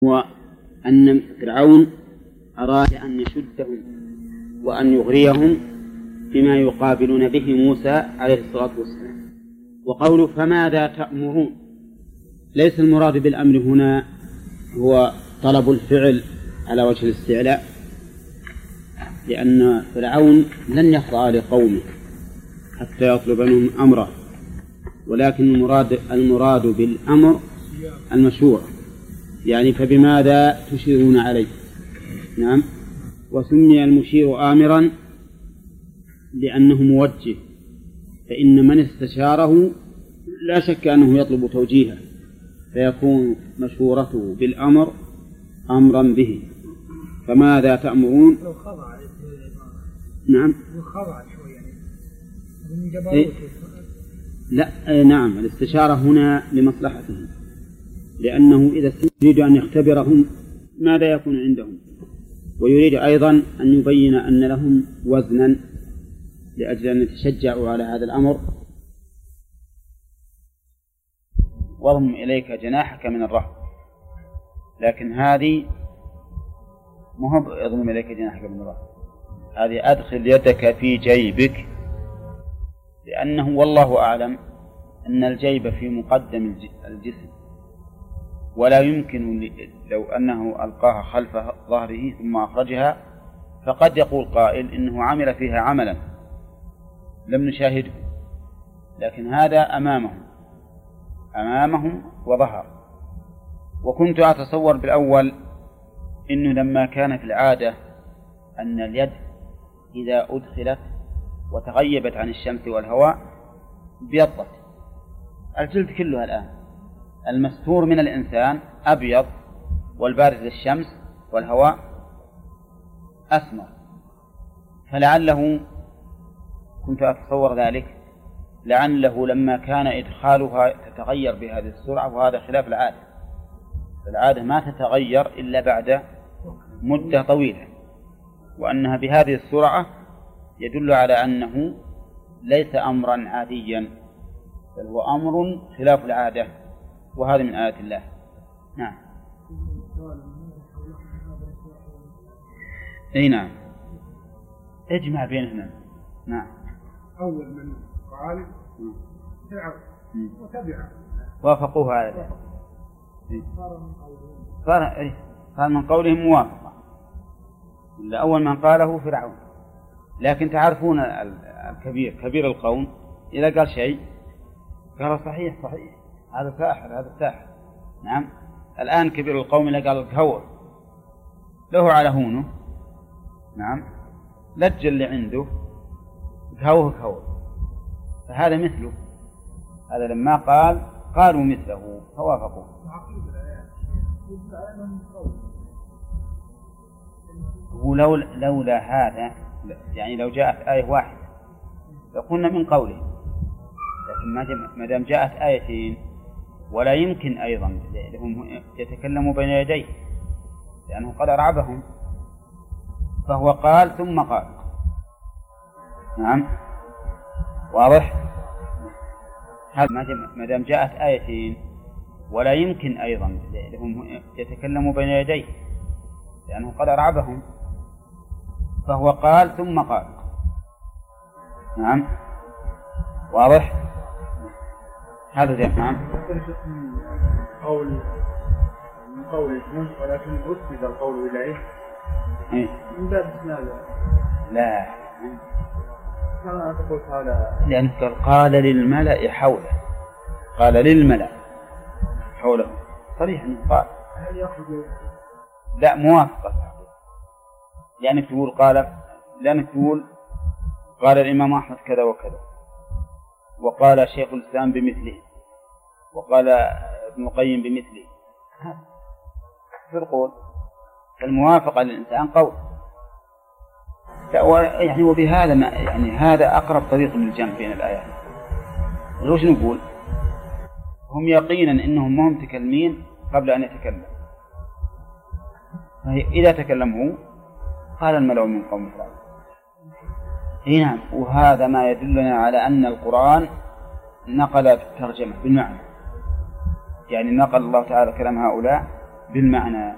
هو أن فرعون أراد أن يشدهم وأن يغريهم بما يقابلون به موسى عليه الصلاة والسلام. وقوله فماذا تأمرون، ليس المراد بالأمر هنا هو طلب الفعل على وجه الاستعلاء، لأن فرعون لن يخضع لقومه حتى يطلب منهم أمره، ولكن المراد بالأمر المشورة، يعني فبماذا تشيرون عليه. نعم. وسمي المشير آمرا لأنه موجه، فإن من استشاره لا شك أنه يطلب توجيهه، فيكون مشورته بالأمر أمرا به. فماذا تأمرون؟ نعم. لا، نعم، الاستشارة هنا لمصلحتهم، لأنه إذا يريد أن يختبرهم ماذا يكون عندهم، ويريد أيضا أن يبين أن لهم وزنا لأجل أن يتشجعوا على هذا الأمر. واضم إليك جناحك من الرهب، لكن هذه مهم. اضم إليك جناحك من الرهب، هذه أدخل يدك في جيبك، لأنه والله أعلم أن الجيب في مقدم الجسم، ولا يمكن لو أنه ألقاها خلف ظهره ثم أخرجها، فقد يقول قائل إنه عمل فيها عملا لم نشاهده، لكن هذا أمامهم وظهر. وكنت أتصور بالأول إنه لما كانت العادة أن اليد إذا أدخلت وتغيبت عن الشمس والهواء بيضت، الجلد كلها الآن المستور من الإنسان أبيض، والبارز للشمس والهواء أسمر، فلعله كنت أتصور ذلك، لعله لما كان إدخالها تتغير بهذه السرعة، وهذا خلاف العادة. العادة ما تتغير إلا بعد مدة طويلة، وأنها بهذه السرعة يدل على أنه ليس أمرا عاديا، بل هو أمر خلاف العادة، وهذا من آيات الله. نعم. أي نعم، اجمع بينهما. نعم. أول من قال فرعون وتبعه وافقوه على ذلك، صار من قولهم موافقة، أول من قاله فرعون. لكن تعرفون كبير القوم إذا قال شيء قال صحيح هذا ساحر. نعم. الآن كبير القوم إذا قال الكهور له على هونه، نعم، لج اللي عنده كهور، فهذا مثله، هذا لما قالوا مثله فوافقوا. لولا هذا، يعني لو جاءت آية واحدة لقلنا من قوله، لكن ما دام جاءت آيتين، ولا يمكن أيضا لهم يتكلموا بين يديه، لأنه قد أرعبهم، فهو قال ثم قال. نعم، واضح. ما دام جاءت آيتين، ولا يمكن أيضا لهم يتكلموا بين يديه، لأنه قد أرعبهم، فهو قال ثم قال. نعم، واضح. هذا ذا. نعم. من قول ولكن أسند القول إليه من باب هذا. لا، كما تقول هذا، لأنه قال للملأ حوله، قال للملأ حوله صريح أنه قال. هل يأخذ؟ لا، موافقة، لأنك تقول قال الإمام أحمد كذا وكذا، وقال شيخ الإسلام بمثله، وقال ابن القيم بمثله، في القول الموافقة للإنسان قول. يعني وبهذا يعني هذا أقرب طريق للجمع بين الآيات. وش نقول؟ هم يقينا إنهم ما هم متكلمين قبل أن يتكلم، إذا تكلموا قال الملأ من قوم فرعون. نعم. وهذا ما يدلنا على أن القرآن نقل الترجمة بالمعنى، يعني نقل الله تعالى كلام هؤلاء بالمعنى.